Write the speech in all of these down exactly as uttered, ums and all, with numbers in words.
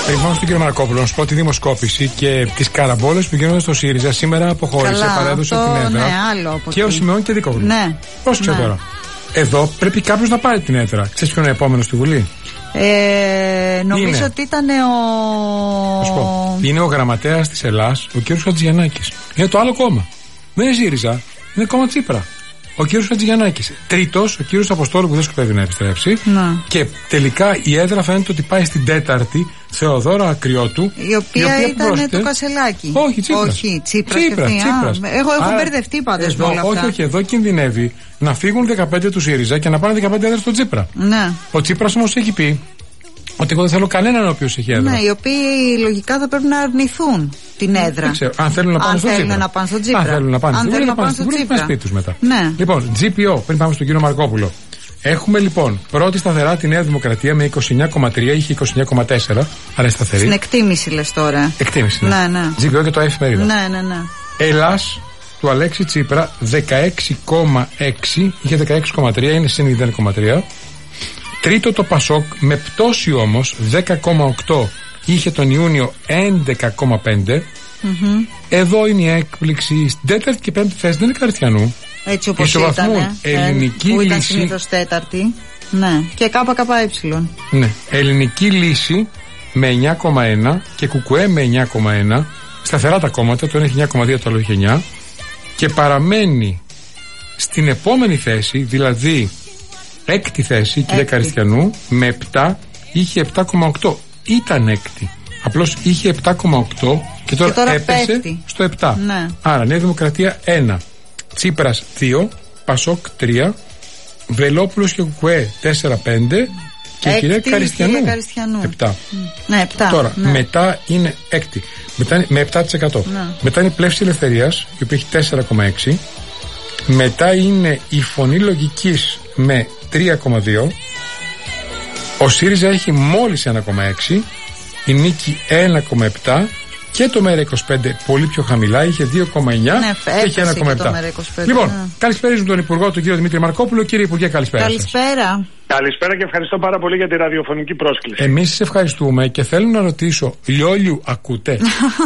Πριν πάμε στον κύριο Μαρκόπουλο, να σου πω τη δημοσκόπηση και τις καραμπόλες που γίνονται στο ΣΥΡΙΖΑ σήμερα αποχώρησε, παρέδωσε την έδρα. Ναι, άλλο και ο Σιμεών και Δίκογλου. Ναι. Πρόσεξε ναι. τώρα. Εδώ πρέπει κάποιος να πάρει την έδρα. Ξέρεις ποιο είναι ο επόμενος στη Βουλή? Ε, νομίζω είναι. ότι ήταν ο. Θα σου πω. Είναι ο γραμματέας της Ελλάς, ο κύριος Χατζηγιαννάκης. Είναι το άλλο κόμμα. Δεν είναι ΣΥΡΙΖΑ, είναι κόμμα Τσίπρα. Ο κύριος Χατζηγιαννάκης. Τρίτος, ο κύριος Αποστόλου που δεν σκοπεύει να επιστρέψει. Να. Και τελικά η έδρα φαίνεται ότι πάει στην τέταρτη, Θεοδόρα Ακριώτου. Η οποία, η οποία ήταν πρόσθεται... το Κασελάκι. Όχι, Τσίπρας. Όχι, Τσίπρας. Τσίπρας, Τσίπρας. Εγώ έχω Άρα, μπερδευτεί πάντως με όλα αυτά. Όχι, όχι, εδώ κινδυνεύει να φύγουν δεκαπέντε του ΣΥΡΙΖΑ και να πάνε δεκαπέντε έδρες στον Τσίπρα. Ναι. Ο Τσίπρας όμως έχει πει ότι εγώ δεν θέλω κανέναν ο οποίος έχει έδρα. Ναι, οι οποίοι λογικά θα πρέπει να αρνηθούν την έδρα. Ξέρω, αν θέλουν να πάνε, στο, θέλουν να πάνε στο Τσίπρα. Αν θέλουν να πάνε στο Τσίπρα, να πάνε στο Τσίπρα. Σπίτι τους μετά. Ναι. Λοιπόν, τζι πι ο, πριν πάμε στον κύριο Μαρκόπουλο. Έχουμε λοιπόν πρώτη σταθερά τη Νέα Δημοκρατία με είκοσι εννιά κόμμα τρία, είχε είκοσι εννιά κόμμα τέσσερα, άρα σταθερή. Στην εκτίμηση λες τώρα. Εκτίμηση, ναι. ναι, ναι. τζι πι ο και το εφημερίδα. Ναι, ναι, ναι. Ελλάς του Αλέξη Τσίπρα δεκαέξι κόμμα έξι, είχε δεκαέξι κόμμα τρία, είναι συν μηδέν κόμμα τρία. Τρίτο το Πασόκ με πτώση όμως δέκα κόμμα οκτώ, είχε τον Ιούνιο έντεκα κόμμα πέντε. Mm-hmm. Εδώ είναι η έκπληξη. Στην τέταρτη και πέμπτη θέση δεν είναι Καριστιανού. Έτσι όπως ήταν, ε, ελληνική που ήταν λύση. Συνήθως τέταρτη. Ναι. Και ΚΚΕ. Ναι. Ελληνική λύση με εννιά κόμμα ένα και Κουκουέ με εννιά κόμμα ένα. Σταθερά τα κόμματα, το ένα έχει εννιά κόμμα δύο, το άλλο έχει εννιά. Και παραμένει στην επόμενη θέση, δηλαδή έκτη θέση, η κυρία Καριστιανού με επτά, είχε επτά κόμμα οκτώ. Ήταν έκτη. Απλώς είχε επτά κόμμα οκτώ και τώρα, και τώρα έπεσε πέφτει στο επτά. Ναι. Άρα Νέα Δημοκρατία ένα, Τσίπρας δύο, Πασόκ τρία, Βελόπουλος και Κουκουέ τέσσερα πέντε και η κυρία Καριστιανού, Καριστιανού επτά. Mm. Ναι, επτά. Τώρα ναι. μετά είναι έκτη, μετά είναι, με επτά τοις εκατό. Ναι. Μετά είναι η Πλεύση Ελευθερίας, η οποία έχει τέσσερα κόμμα έξι. Μετά είναι η Φωνή Λογικής με τρία κόμμα δύο. Ο ΣΥΡΙΖΑ έχει μόλις ένα κόμμα έξι. Η Νίκη ένα κόμμα επτά και το ΜΕΡΑ είκοσι πέντε πολύ πιο χαμηλά, είχε δύο κόμμα εννιά ναι, και έχει ένα κόμμα επτά. Λοιπόν, ναι. Καλησπέριζουμε τον Υπουργό, τον κύριο Δημήτρη Μαρκόπουλο. Κύριε Υπουργέ, καλησπέρα. Καλησπέρα. Καλησπέρα και ευχαριστώ πάρα πολύ για τη ραδιοφωνική πρόσκληση. Εμείς σας ευχαριστούμε και θέλω να ρωτήσω, Λιόλιου ακούτε?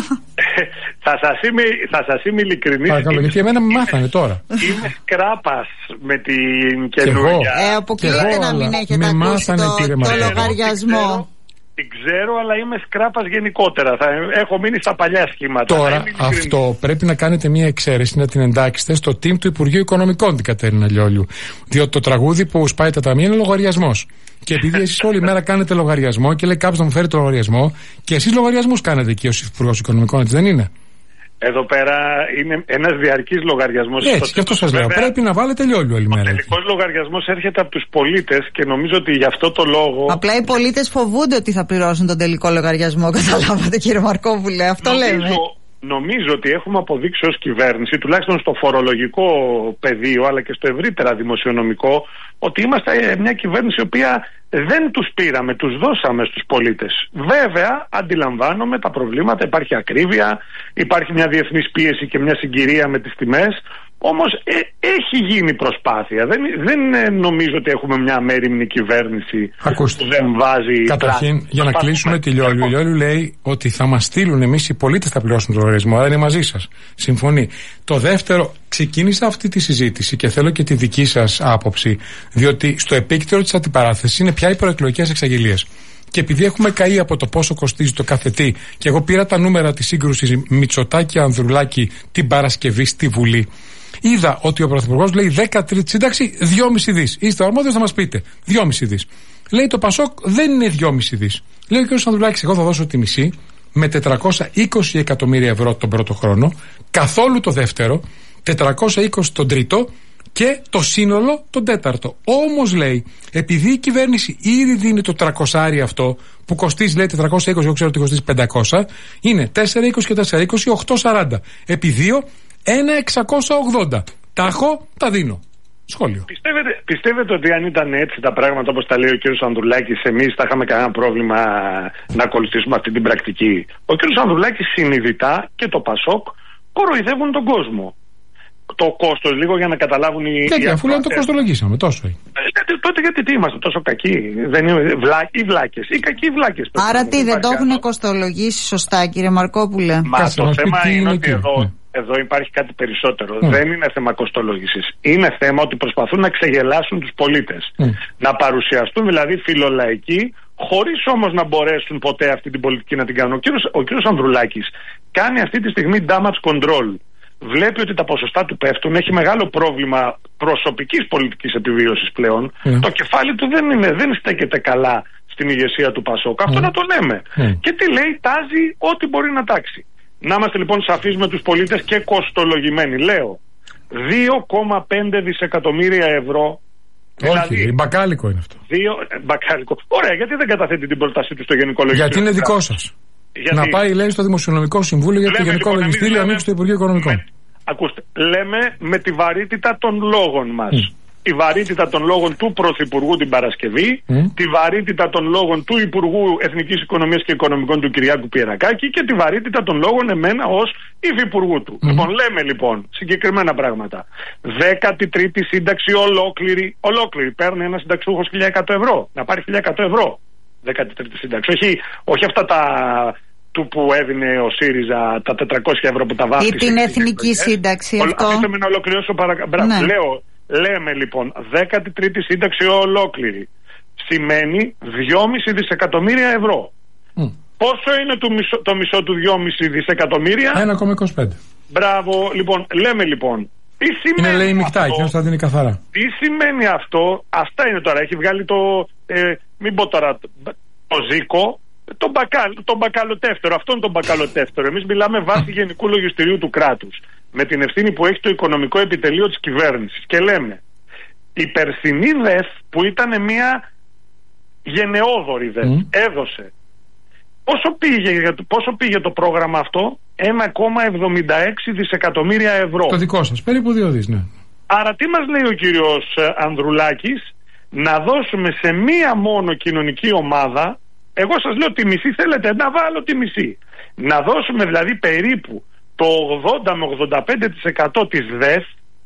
θα σας είμαι, θα σας είμαι ειλικρινής. Παρακαλώ, γιατί εμένα με μάθανε τώρα. Είμαι σκράπας με την καινούργια. Ε, αποκλείεται να μην έχετε ακούσει το, το λογαριασμό. Την ξέρω, αλλά είμαι σκράπας γενικότερα. Θα έχω μείνει στα παλιά σχήματα. Τώρα αυτό πρέπει να κάνετε μια εξαίρεση, να την εντάξετε στο team του Υπουργείου Οικονομικών, την Κατέρινα Λιόλιου. Διότι το τραγούδι που σπάει τα ταμεία είναι λογαριασμός. Και επειδή εσείς όλη μέρα κάνετε λογαριασμό και λέει κάποιος να μου φέρει το λογαριασμό, και εσείς λογαριασμούς κάνετε εκεί ως Υπουργός Οικονομικών, έτσι δεν είναι? Εδώ πέρα είναι ένας διαρκής λογαριασμός. Έτσι, και αυτό σας λέω. Πρέπει να βάλετε Λιόλιου όλη μέρα. Ο τελικός λογαριασμός έρχεται από τους πολίτες και νομίζω ότι γι' αυτό το λόγο. Απλά οι πολίτες φοβούνται ότι θα πληρώσουν τον τελικό λογαριασμό. Καταλάβατε, κύριε Μαρκόπουλε, αυτό νομίζω, λέμε. Νομίζω ότι έχουμε αποδείξει ως κυβέρνηση, τουλάχιστον στο φορολογικό πεδίο αλλά και στο ευρύτερα δημοσιονομικό, ότι είμαστε μια κυβέρνηση η οποία δεν τους πήραμε, τους δώσαμε στους πολίτες. Βέβαια, αντιλαμβάνομαι τα προβλήματα, υπάρχει ακρίβεια, υπάρχει μια διεθνής πίεση και μια συγκυρία με τις τιμές. Όμως ε, έχει γίνει προσπάθεια. Δεν, δεν νομίζω ότι έχουμε μια μέριμνη κυβέρνηση. Ακούστε. Που δεν βάζει. Καταρχήν, για να κλείσουμε τη Λιόλιου. Η Λιόλιου λέει ότι θα μας στείλουν εμείς οι πολίτες θα πληρώσουν το λογαριασμό. Άρα είναι μαζί σας. Συμφωνεί. Το δεύτερο, ξεκίνησα αυτή τη συζήτηση και θέλω και τη δική σας άποψη. Διότι στο επίκεντρο της αντιπαράθεσης είναι πια οι προεκλογικές εξαγγελίες. Και επειδή έχουμε καεί από το πόσο κοστίζει το κάθε τι, και εγώ πήρα τα νούμερα της σύγκρουσης Μητσοτάκη-Ανδρουλάκη την Παρασκευή στη Βουλή. Είδα ότι ο Πρωθυπουργός λέει δεκατρία σύνταξη, δυόμισι δις. Είστε αρμόδιος να μας πείτε. δυόμισι δις. Λέει το Πασόκ δεν είναι δυόμισι δις. Λέει ο κ. Ανδρουλάκης, εγώ θα δώσω τη μισή με τετρακόσια είκοσι εκατομμύρια ευρώ τον πρώτο χρόνο, καθόλου το δεύτερο, τετρακόσια είκοσι τον τρίτο και το σύνολο τον τέταρτο. Όμως λέει, επειδή η κυβέρνηση ήδη δίνει το τριακόσια αυτό, που κοστίζει λέει τετρακόσια είκοσι, εγώ ξέρω ότι κοστίζει πεντακόσια, είναι τετρακόσια είκοσι και τετρακόσια είκοσι, οκτακόσια σαράντα. Επί δύο, ένα εξακόσια ογδόντα. Τα έχω, τα δίνω. Σχόλιο. Πιστεύετε, πιστεύετε ότι αν ήταν έτσι τα πράγματα όπως τα λέει ο κ. Ανδρουλάκης, εμείς θα είχαμε κανένα πρόβλημα να ακολουθήσουμε αυτή την πρακτική? Ο κ. Ανδρουλάκης συνειδητά και το Πασόκ κοροϊδεύουν τον κόσμο. το κόστος λίγο για να καταλάβουν οι. Γιατί, αφού λένε το κοστολογήσαμε, τόσο. Ε, τότε γιατί τι είμαστε τόσο κακοί, δεν είναι βλά, ή βλάκες, ή κακοί βλάκες. Άρα τι, δεν το έχουν κοστολογήσει σωστά, κύριε Μαρκόπουλε? Μα Κάτσε, το θέμα είναι, είναι ότι εδώ, ναι. εδώ υπάρχει κάτι περισσότερο. Mm. Δεν είναι θέμα κοστολόγησης. Είναι θέμα ότι προσπαθούν να ξεγελάσουν τους πολίτες. Mm. Να παρουσιαστούν δηλαδή φιλολαϊκοί, χωρίς όμως να μπορέσουν ποτέ αυτή την πολιτική να την κάνουν. Ο κύριος, ο κύριος Ανδρουλάκης κάνει αυτή τη στιγμή damage control. Βλέπει ότι τα ποσοστά του πέφτουν, έχει μεγάλο πρόβλημα προσωπικής πολιτικής επιβίωσης πλέον. Mm. Το κεφάλι του δεν, είναι, δεν στέκεται καλά στην ηγεσία του Πασόκ. Αυτό mm. να το λέμε. Mm. Και τι λέει, τάζει ό,τι μπορεί να τάξει. Να είμαστε λοιπόν σαφείς με τους πολίτες και κοστολογημένοι. Λέω, δύο κόμμα πέντε δισεκατομμύρια ευρώ. Όχι, δηλαδή, μπακάλικο είναι αυτό. Δύο, μπακάλικο. Ωραία, γιατί δεν καταθέτει την πρότασή του στο Γενικό Λογιστήριο? Γιατί είναι δικό σας. Γιατί... Να πάει, λέει, στο Δημοσιονομικό Συμβούλιο, γιατί λέμε, το Γενικό λοιπόν, Λογιστήριο ανήκει στο Υπουργείο Οικονομικών. Με, ακούστε, λέμε με τη βαρύτητα των λόγων μας. Mm. Τη βαρύτητα των λόγων του Πρωθυπουργού την Παρασκευή, mm. τη βαρύτητα των λόγων του Υπουργού Εθνικής Οικονομίας και Οικονομικών του Κυριάκου Πιερακάκη και τη βαρύτητα των λόγων εμένα ως υφυπουργού του. Mm. Λοιπόν, λέμε λοιπόν συγκεκριμένα πράγματα. δέκατη τρίτη σύνταξη ολόκληρη, ολόκληρη. Παίρνει ένα συνταξιούχος χίλια εκατό ευρώ. Να πάρει χίλια εκατό ευρώ. δέκατη τρίτη σύνταξη. Όχι, όχι αυτά τα του που έδινε ο ΣΥΡΙΖΑ, τα τετρακόσια ευρώ που τα βάφτισε. Ή την εθνική σύνταξη. Αυτό. Αφήστε με να ολοκληρώσω παρακαλώ. Ναι. Λέω. Λέμε λοιπόν δέκατη τρίτη σύνταξη ολόκληρη σημαίνει δυόμισι δισεκατομμύρια ευρώ. Mm. Πόσο είναι το μισό, το μισό του δυόμισι δισεκατομμύρια? ένα κόμμα είκοσι πέντε. Μπράβο, λοιπόν, λέμε λοιπόν. Τι σημαίνει είναι λέει μεικτά, εκείνος θα δίνει καθαρά. Τι σημαίνει αυτό? Αυτά είναι τώρα. Έχει βγάλει το, ε, μην πω τώρα, το Ζήκο, τον μπακάλ, το μπακαλοτεύτερο. Αυτό είναι το μπακαλοτεύτερο. Εμείς μιλάμε βάσει Γενικού Λογιστηρίου του κράτους, με την ευθύνη που έχει το οικονομικό επιτελείο της κυβέρνησης. Και λέμε, η περσινή ΔΕΦ που ήταν μια γενναιόδορη ΔΕΦ, mm. έδωσε. Πόσο πήγε, πόσο πήγε το πρόγραμμα αυτό? ένα κόμμα εβδομήντα έξι δισεκατομμύρια ευρώ. Το δικό σας, περίπου δύο δις, ναι. Άρα τι μας λέει ο κύριος Ανδρουλάκης? Να δώσουμε σε μία μόνο κοινωνική ομάδα, εγώ σας λέω τη μισή, θέλετε να βάλω τη μισή. Να δώσουμε δηλαδή περίπου το ογδόντα με ογδόντα πέντε τοις εκατό της ΔΕΦ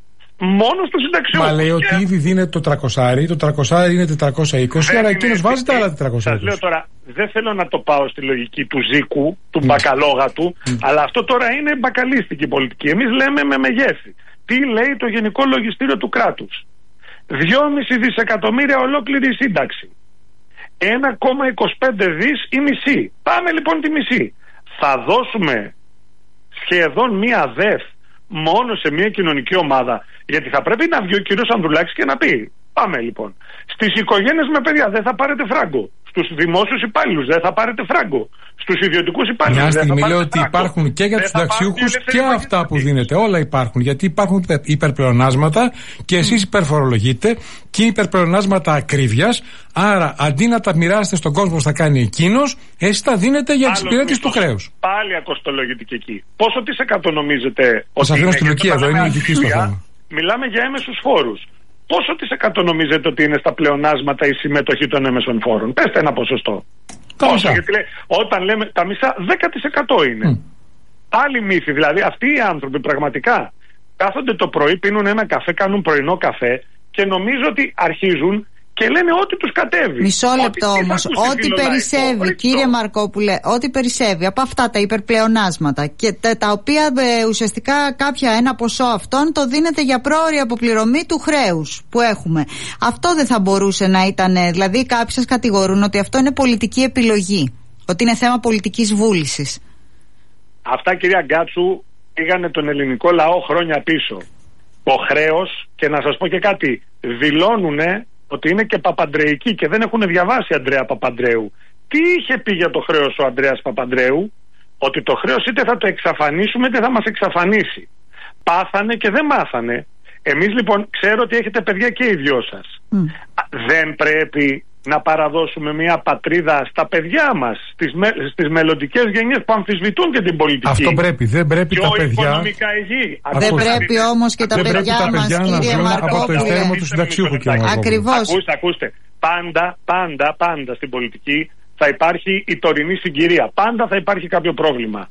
μόνο στο συνταξιούχο. Μα λέει και... ότι ήδη δίνεται το τριακόσια, το τριακόσια είναι τετρακόσια είκοσι, άρα εκείνος βάζει τα άλλα τετρακόσια είκοσι. Σας λέω τώρα, δεν θέλω να το πάω στη λογική του Ζήκου, του mm. μπακαλόγατου, mm. αλλά αυτό τώρα είναι μπακαλίστικη πολιτική. Εμείς λέμε με μεγέθη. Τι λέει το Γενικό Λογιστήριο του κράτους? δυόμισι δισεκατομμύρια ολόκληρη σύνταξη. ένα κόμμα είκοσι πέντε δις η μισή. Πάμε λοιπόν τη μισή. Θα δώσουμε σχεδόν μία ΔΕΦ μόνο σε μία κοινωνική ομάδα, γιατί θα πρέπει να βγει ο κύριος Ανδρουλάκης και να πει, πάμε λοιπόν, στις οικογένειες με παιδιά δεν θα πάρετε φράγκο, στους δημόσιους υπάλληλους δεν θα πάρετε φράγκο, στους ιδιωτικούς υπάλληλους δεν θα πάρετε φράγκο. Μια στιγμή λέω ότι φράγκο. Υπάρχουν και για τους συνταξιούχους και αυτά που δίνετε, όλα υπάρχουν, γιατί υπάρχουν υπερπλεονάσματα και εσείς υπερφορολογείτε και υπερπλεονάσματα ακρίβειας, άρα αντί να τα μοιράσετε στον κόσμο που θα κάνει εκείνος, εσείς τα δίνετε για εξυπηρέτηση του χρέους. Πάλι ακοστολογητική εκεί. Πόσο τις εκατονομίζετε ότι είναι, στην Λουκία, εδώ είναι ειδική στο θέμα. Μιλάμε για έμεσους φόρους. Πόσο τις εκατονομίζετε ότι είναι στα πλεονάσματα η συμμετοχή των έμεσων φόρων? Πέστε ένα ποσοστό. Πόσο? Γιατί λέει, όταν λέμε τα μισά, δέκα τοις εκατό είναι. Mm. Άλλη μύθη. Δηλαδή αυτοί οι άνθρωποι πραγματικά κάθονται το πρωί, πίνουν ένα καφέ, κάνουν πρωινό καφέ και νομίζω ότι αρχίζουν και λένε ό,τι τους κατέβει. Μισό λεπτό όμως. Ό,τι περισσεύει, κύριε Μαρκόπουλε, ό,τι περισσεύει από αυτά τα υπερπλεονάσματα και τα, τα οποία ε, ουσιαστικά κάποια ένα ποσό αυτών το δίνεται για πρόωρη αποπληρωμή του χρέους που έχουμε. Αυτό δεν θα μπορούσε να ήταν, δηλαδή κάποιοι σας κατηγορούν ότι αυτό είναι πολιτική επιλογή, ότι είναι θέμα πολιτικής βούλησης. Αυτά, κυρία Γκάτσου, πήγανε τον ελληνικό λαό χρόνια πίσω. Το χρέος, και να σας πω και κάτι, δηλώνουνε ότι είναι και παπαντρεϊκοί και δεν έχουν διαβάσει Αντρέα Παπαντρέου. Τι είχε πει για το χρέος ο Ανδρέας Παπαντρέου? Ότι το χρέος είτε θα το εξαφανίσουμε είτε θα μας εξαφανίσει. Πάθανε και δεν μάθανε. Εμείς λοιπόν, ξέρω ότι έχετε παιδιά και οι δυο σας. Mm. Δεν πρέπει να παραδώσουμε μια πατρίδα στα παιδιά μας, στις, με, στις μελλοντικές γενιές που αμφισβητούν και την πολιτική? Αυτό πρέπει, δεν πρέπει και τα παιδιά. Οικονομικά υγιή. Δεν πρέπει όμως και τα δεν παιδιά, τα μας, παιδιά κύριε Μαρκόπουλε. Από το ευθέρμο του συνταξιούχου, κύριε Μαρκόπουλε. Ακριβώς. Ακούστε, ακούστε. Πάντα, πάντα, πάντα στην πολιτική θα υπάρχει η τωρινή συγκυρία. Πάντα θα υπάρχει κάποιο πρόβλημα. Mm.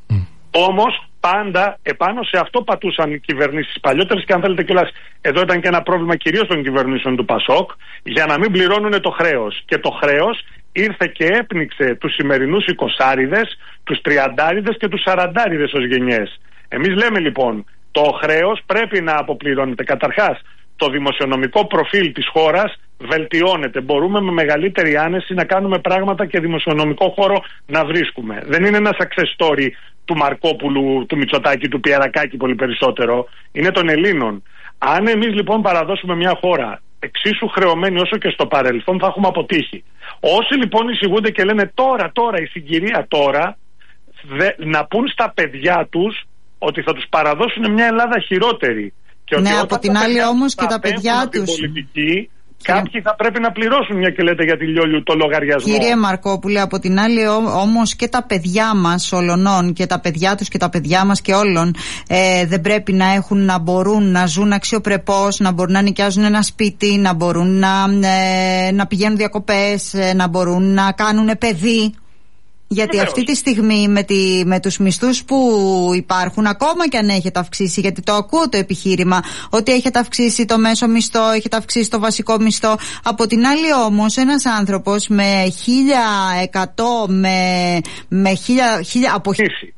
Όμως πάντα επάνω σε αυτό πατούσαν οι κυβερνήσεις παλιότερες και αν θέλετε κιόλας εδώ ήταν και ένα πρόβλημα κυρίως των κυβερνήσεων του Πασόκ για να μην πληρώνουν το χρέος. Και το χρέος ήρθε και έπνιξε τους σημερινούς εικοσάριδες, τους τριαντάριδες και τους σαραντάριδες ως γενιές. Εμείς λέμε λοιπόν το χρέος πρέπει να αποπληρώνεται. Καταρχάς το δημοσιονομικό προφίλ της χώρας βελτιώνεται. Μπορούμε με μεγαλύτερη άνεση να κάνουμε πράγματα και δημοσιονομικό χώρο να βρίσκουμε. Δεν είναι ένα success story του Μαρκόπουλου, του Μητσοτάκη, του Πιερακάκη πολύ περισσότερο. Είναι των Ελλήνων. Αν εμείς λοιπόν παραδώσουμε μια χώρα εξίσου χρεωμένη όσο και στο παρελθόν θα έχουμε αποτύχει. Όσοι λοιπόν εισηγούνται και λένε τώρα, τώρα, η συγκυρία τώρα, δε, να πούν στα παιδιά τους ότι θα τους παραδώσουν μια Ελλάδα χειρότερη. Και ότι ναι, από την άλλη όμως και τα παιδιά τους. Πολιτική, κάποιοι θα πρέπει να πληρώσουν, μια και λέτε για τη Λιόλιου, το λογαριασμό. Κύριε Μαρκόπουλε, από την άλλη όμως και τα παιδιά μας ολονών και τα παιδιά τους και τα παιδιά μας και όλων ε, δεν πρέπει να έχουν, να μπορούν να ζουν αξιοπρεπώς, να μπορούν να νοικιάζουν ένα σπίτι, να μπορούν να, ε, να πηγαίνουν διακοπές, ε, να μπορούν να κάνουν παιδί. Γιατί Βεβαίως. Αυτή τη στιγμή με, τη, με τους μισθούς που υπάρχουν, ακόμα και αν έχετε αυξήσει, γιατί το ακούω το επιχείρημα, ότι έχετε αυξήσει το μέσο μισθό, έχετε αυξήσει το βασικό μισθό. Από την άλλη όμως ένας άνθρωπος με χίλια εκατό, με, με χίλια, χίλια από...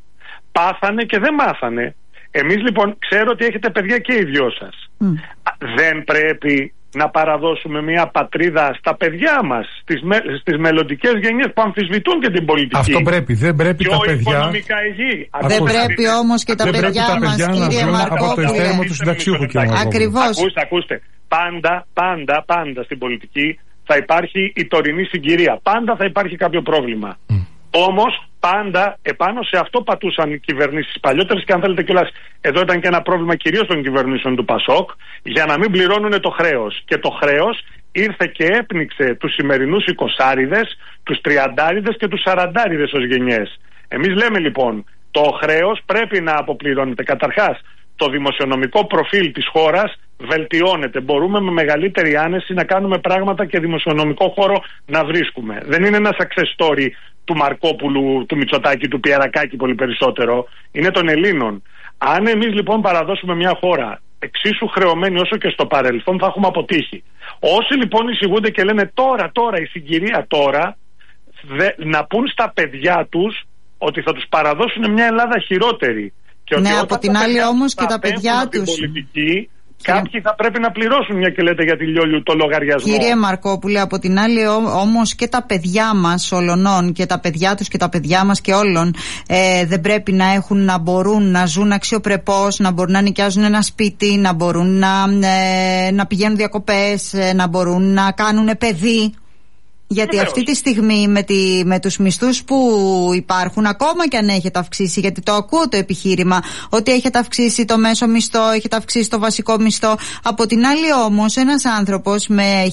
Πάθανε και δεν μάθανε. Εμείς λοιπόν ξέρω ότι έχετε παιδιά και οι δυο σας. Mm. Δεν πρέπει να παραδώσουμε μια πατρίδα στα παιδιά μας, στις, με, στις μελλοντικές γενιές που αμφισβητούν και την πολιτική. Αυτό πρέπει, δεν πρέπει τα παιδιά. Οικονομικά υγιή. Δεν πρέπει όμως και τα δεν παιδιά, τα μας, παιδιά κύριε Μαρκόπουλε. Από το ειστέρημα του συνταξιούχου, κύριε Μαρκόπουλε. Ακριβώς. Ακούστε, ακούστε. Πάντα, πάντα, πάντα στην πολιτική θα υπάρχει η τωρινή συγκυρία. Πάντα θα υπάρχει κάποιο πρόβλημα. Mm. Όμως πάντα επάνω σε αυτό πατούσαν οι κυβερνήσεις παλιότερες και αν θέλετε κιόλας εδώ ήταν και ένα πρόβλημα κυρίως των κυβερνήσεων του Πασόκ για να μην πληρώνουν το χρέος. Και το χρέος ήρθε και έπνιξε τους σημερινούς εικοσάριδες, τους τριαντάριδες και τους σαραντάριδες ως γενιές. Εμείς λέμε λοιπόν το χρέος πρέπει να αποπληρώνεται. Καταρχάς το δημοσιονομικό προφίλ της χώρας βελτιώνεται. Μπορούμε με μεγαλύτερη άνεση να κάνουμε πράγματα και δημοσιονομικό χώρο να βρίσκουμε. Δεν είναι ένα success story του Μαρκόπουλου, του Μητσοτάκη, του Πιερακάκη πολύ περισσότερο. Είναι των Ελλήνων. Αν εμείς λοιπόν παραδώσουμε μια χώρα εξίσου χρεωμένη όσο και στο παρελθόν θα έχουμε αποτύχει. Όσοι λοιπόν εισηγούνται και λένε τώρα, τώρα, η συγκυρία τώρα, δε, να πούν στα παιδιά τους ότι θα τους παραδώσουν μια Ελλάδα χειρότερη. Και ότι ναι, από την άλλη όμως και τα παιδιά τους. Πολιτική, κάποιοι θα πρέπει να πληρώσουν, μια και λέτε για τη Λιόλιου, το λογαριασμό. Κύριε Μαρκόπουλε, από την άλλη όμως και τα παιδιά μας ολονών και τα παιδιά τους και τα παιδιά μας και όλων ε, δεν πρέπει να έχουν, να μπορούν να ζουν αξιοπρεπώς, να μπορούν να νοικιάζουν ένα σπίτι, να μπορούν να, ε, να πηγαίνουν διακοπές, ε, να μπορούν να κάνουν παιδί. Γιατί Βεβαίως. Αυτή τη στιγμή με, τη, με τους μισθούς που υπάρχουν, ακόμα και αν έχετε αυξήσει, γιατί το ακούω το επιχείρημα, ότι έχετε αυξήσει το μέσο μισθό, έχετε αυξήσει το βασικό μισθό. Από την άλλη όμως ένας άνθρωπος με